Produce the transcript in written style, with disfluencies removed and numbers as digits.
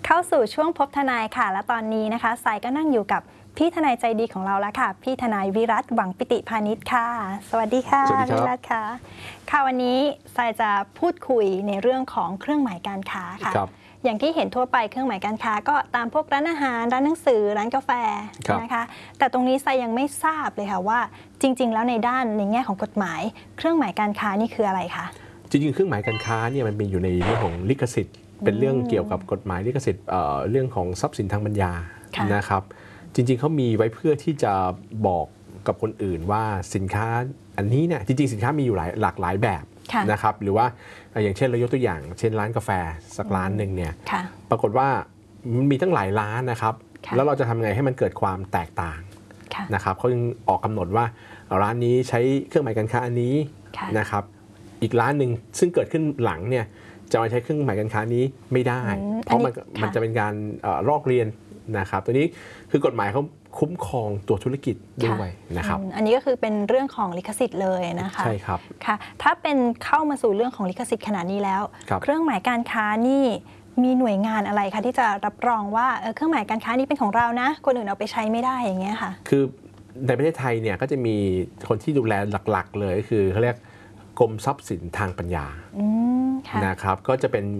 เข้าสู่ช่วงพบทนายค่ะและตอนนี้นะคะสายก็นั่งอยู่กับพี่ทนายใจดีของเราแล้วค่ะพี่ทนายวิรัตหวังปิติพานิชค่ะสวัสดีค่ะวิรัตค่ะวันนี้สายจะพูดคุยในเรื่องของเครื่องหมายการค้าค่ะอย่างที่เห็นทั่วไปเครื่องหมายการค้าก็ตามพวกร้านอาหารร้านหนังสือร้านกาแฟนะคะแต่ตรงนี้สายยังไม่ทราบเลยค่ะว่าจริงๆแล้วในด้านในแง่ของกฎหมายเครื่องหมายการค้านี่คืออะไรคะจริงๆเครื่องหมายการค้าเนี่ยมันเป็นอยู่ในเรื่องของลิขสิทธิ์เป็นเรื่องเกี่ยวกับกฎหมายลิขสิทธิ์เรื่องของทรัพย์สินทางปัญญานะครับจริงๆเขามีไว้เพื่อที่จะบอกกับคนอื่นว่าสินค้าอันนี้เนี่ยจริงๆสินค้ามีอยู่หลากหลายแบบนะครับหรือว่าอย่างเช่นเรายกตัวอย่างเช่นร้านกาแฟสักร้านหนึ่งเนี่ยปรากฏว่ามันมีตั้งหลายร้านนะครับแล้วเราจะทำไงให้มันเกิดความแตกต่างนะครับเขายังออกกำหนดว่าร้านนี้ใช้เครื่องหมายการค้าอันนี้นะครับอีกร้านหนึ่งซึ่งเกิดขึ้นหลังเนี่ยจะมาใช้เครื่องหมายการค้านี้ไม่ได้เพราะมันจะเป็นการลอกเรียนนะครับตัวนี้คือกฎหมายเขาคุ้มครองตัวธุรกิจด้วยนะครับอันนี้ก็คือเป็นเรื่องของลิขสิทธิ์เลยนะคะใช่ครับค่ะถ้าเป็นเข้ามาสู่เรื่องของลิขสิทธิ์ขนาดนี้แล้วเครื่องหมายการค้านี่มีหน่วยงานอะไรคะที่จะรับรองว่าเครื่องหมายการค้านี้เป็นของเรานะคนอื่นเอาไปใช้ไม่ได้อย่างเงี้ยค่ะคือในประเทศไทยเนี่ยก็จะมีคนที่ดูแลหลักๆเลยคือเขาเรียกกรมทรัพย์สินทางปัญญานะครับก็จะเป็น